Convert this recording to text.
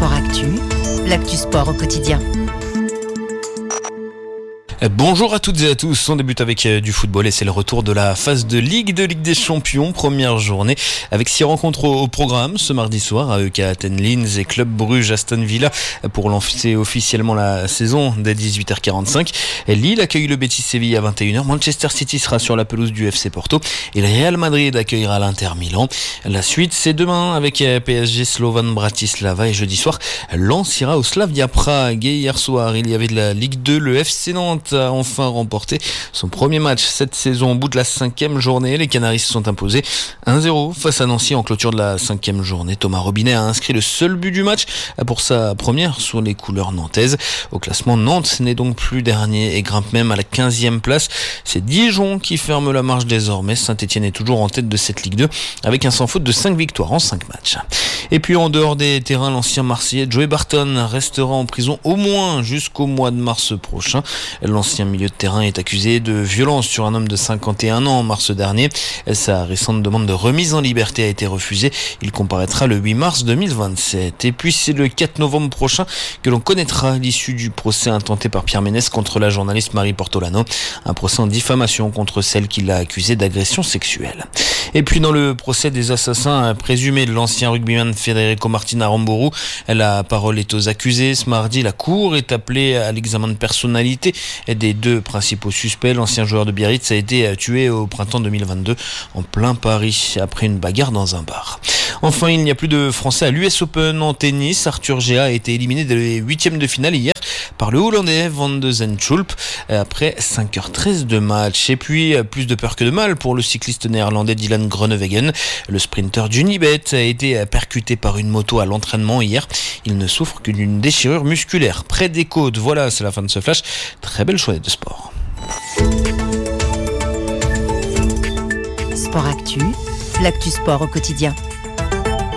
Sport Actu, l'actu sport au quotidien. Bonjour à toutes et à tous, on débute avec du football et c'est le retour de la phase de Ligue des Champions, première journée avec 6 rencontres au programme ce mardi soir à AEK Athènes Linz et Club Bruges Aston Villa pour lancer officiellement la saison dès 18h45. Lille accueille le Betis Séville à 21h, Manchester City sera sur la pelouse du FC Porto et le Real Madrid accueillera l'Inter Milan. La suite c'est demain avec PSG Slovan Bratislava et jeudi soir Lens ira au Slavia Prague. Et hier soir il y avait de la Ligue 2, le FC Nantes a enfin remporté son premier match cette saison au bout de la 5e journée. Les Canaris se sont imposés 1-0 face à Nancy en clôture de la 5e journée. Thomas Robinet a inscrit le seul but du match pour sa première sous les couleurs nantaises. Au classement, Nantes n'est donc plus dernier et grimpe même à la 15e place. C'est Dijon qui ferme la marche désormais. Saint-Etienne est toujours en tête de cette Ligue 2 avec un sans faute de 5 victoires en 5 matchs. Et puis en dehors des terrains, l'ancien Marseillais Joey Barton restera en prison au moins jusqu'au mois de mars prochain. L'ancien milieu de terrain est accusé de violence sur un homme de 51 ans en mars dernier. Sa récente demande de remise en liberté a été refusée. Il comparaîtra le 8 mars 2027. Et puis c'est le 4 novembre prochain que l'on connaîtra l'issue du procès intenté par Pierre Ménès contre la journaliste Marie Portolano. Un procès en diffamation contre celle qui l'a accusée d'agression sexuelle. Et puis dans le procès des assassins présumés de l'ancien rugbyman Federico Martin Aramburu, la parole est aux accusés. Ce mardi, la cour est appelée à l'examen de personnalité des 2 principaux suspects. L'ancien joueur de Biarritz a été tué au printemps 2022 en plein Paris après une bagarre dans un bar. Enfin, il n'y a plus de Français à l'US Open en tennis. Arthur Gea a été éliminé des 8e de finale hier par le Hollandais Van de Zandschulp après 5h13 de match. Et puis, plus de peur que de mal pour le cycliste néerlandais Dylan Groenewegen. Le sprinter d'Unibet a été percuté par une moto à l'entraînement hier. Il ne souffre que d'une déchirure musculaire près des côtes. Voilà, c'est la fin de ce flash. Très belle journée de sport. Sport Actu, l'actu sport au quotidien.